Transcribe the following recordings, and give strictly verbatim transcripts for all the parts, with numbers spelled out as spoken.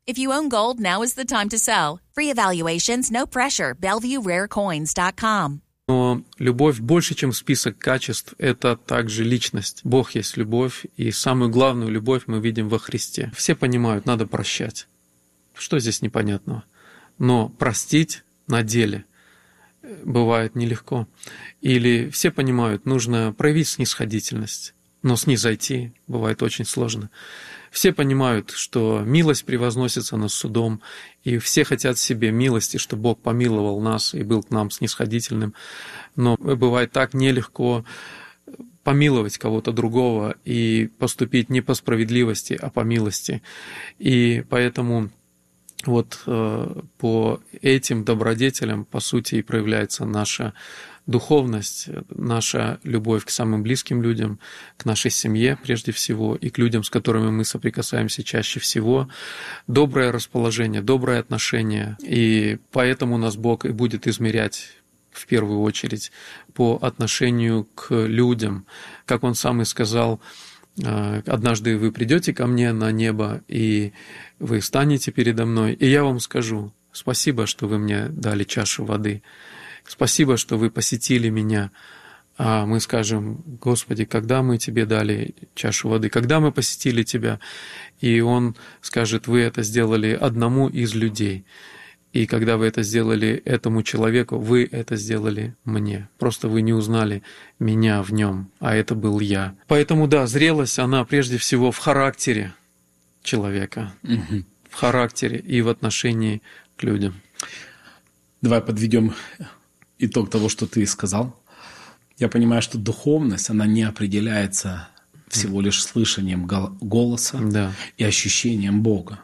If you own gold, now is the time to sell. Free evaluations, no pressure. Bellevue Rare Coins dot com. Но любовь больше, чем список качеств, это также личность. Бог есть любовь, и самую главную любовь мы видим во Христе. Все понимают, надо прощать. Что здесь непонятного? Но простить на деле бывает нелегко. Или все понимают, нужно проявить снисходительность, но снизойти бывает очень сложно. Все понимают, что милость превозносится над судом, и все хотят себе милости, чтобы Бог помиловал нас и был к нам снисходительным. Но бывает так нелегко помиловать кого-то другого и поступить не по справедливости, а по милости. И поэтому вот э, по этим добродетелям, по сути, и проявляется наша духовность, наша любовь к самым близким людям, к нашей семье прежде всего, и к людям, с которыми мы соприкасаемся чаще всего, доброе расположение, доброе отношение. И поэтому нас Бог и будет измерять в первую очередь по отношению к людям. Как Он сам и сказал, «Однажды вы придете ко мне на небо, и вы станете передо мной, и я вам скажу: спасибо, что вы мне дали чашу воды. Спасибо, что вы посетили меня». А мы скажем: Господи, когда мы Тебе дали чашу воды, когда мы посетили Тебя? И Он скажет: вы это сделали одному из людей. И когда вы это сделали этому человеку, вы это сделали мне. Просто вы не узнали меня в нем, а это был я. Поэтому, да, зрелость, она прежде всего в характере человека, угу. в характере и в отношении к людям. Давай подведем итог того, что ты сказал. Я понимаю, что духовность, она не определяется всего лишь слышанием голоса да. и ощущением Бога.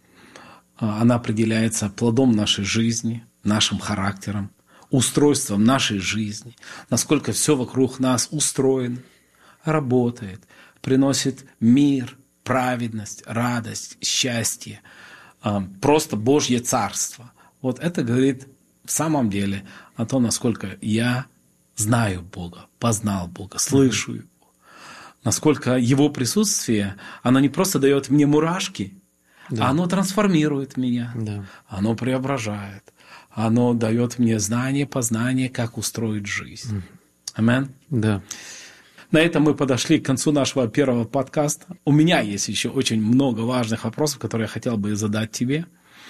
Она определяется плодом нашей жизни, нашим характером, устройством нашей жизни, насколько все вокруг нас устроено, работает, приносит мир, праведность, радость, счастье, просто Божье царство. Вот это говорит в самом деле о том, насколько я знаю Бога, познал Бога, слышу Его, насколько Его присутствие, оно не просто дает мне мурашки, да. оно трансформирует меня, да. оно преображает, оно дает мне знание, познание, как устроить жизнь. Аминь. Да. На этом мы подошли к концу нашего первого подкаста. У меня есть еще очень много важных вопросов, которые я хотел бы задать тебе.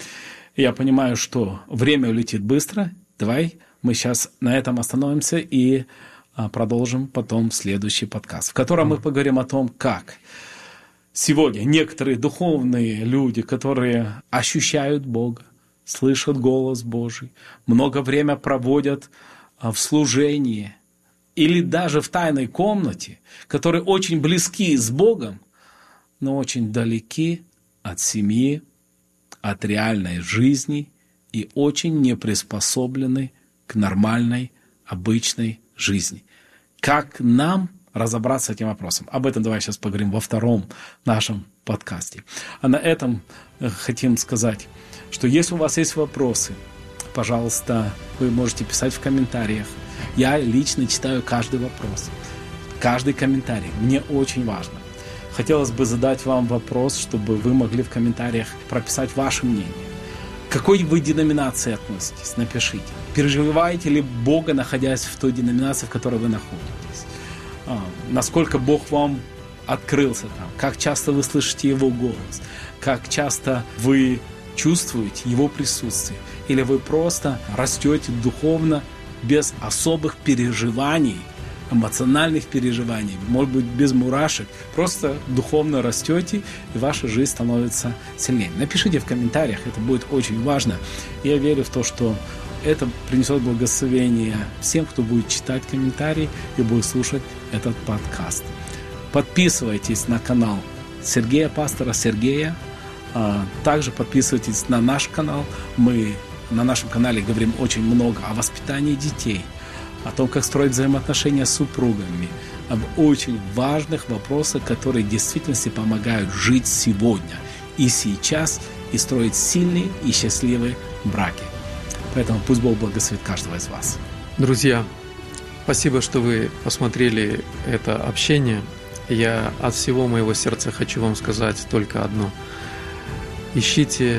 Я понимаю, что время улетит быстро. Давай мы сейчас на этом остановимся и продолжим потом следующий подкаст, в котором mm. мы поговорим о том, как сегодня некоторые духовные люди, которые ощущают Бога, слышат голос Божий, много времени проводят в служении или даже в тайной комнате, которые очень близки с Богом, но очень далеки от семьи, от реальной жизни и очень не приспособлены к нормальной, обычной жизни. Как нам разобраться с этим вопросом? Об этом давай сейчас поговорим во втором нашем подкасте. А на этом хотим сказать, что если у вас есть вопросы, пожалуйста, вы можете писать в комментариях. Я лично читаю каждый вопрос, каждый комментарий. Мне очень важно. Хотелось бы задать вам вопрос, чтобы вы могли в комментариях прописать ваше мнение. К какой вы деноминации относитесь? Напишите. Переживаете ли Бога, находясь в той деноминации, в которой вы находитесь? А, насколько Бог вам открылся там? Как часто вы слышите Его голос? Как часто вы чувствуете Его присутствие? Или вы просто растете духовно без особых переживаний, эмоциональных переживаний, может быть, без мурашек, просто духовно растете, и ваша жизнь становится сильнее. Напишите в комментариях, это будет очень важно. Я верю в то, что это принесет благословение всем, кто будет читать комментарии и будет слушать этот подкаст. Подписывайтесь на канал Сергея, пастора Сергея. Также подписывайтесь на наш канал. Мы на нашем канале говорим очень много о воспитании детей, о том, как строить взаимоотношения с супругами, об очень важных вопросах, которые в действительности помогают жить сегодня и сейчас, и строить сильные и счастливые браки. Поэтому пусть Бог благословит каждого из вас. Друзья, спасибо, что вы посмотрели это общение. Я от всего моего сердца хочу вам сказать только одно. Ищите